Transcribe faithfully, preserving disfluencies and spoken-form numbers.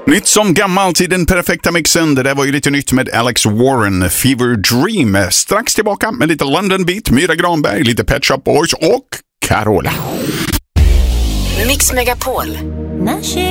Nytt som gammalt i den perfekta mixen. Det där var ju lite nytt med Alex Warren, Fever Dream. Strax tillbaka med lite London Beat, Myra Granberg, lite Pet Shop Boys och Carola. Mix Megapol.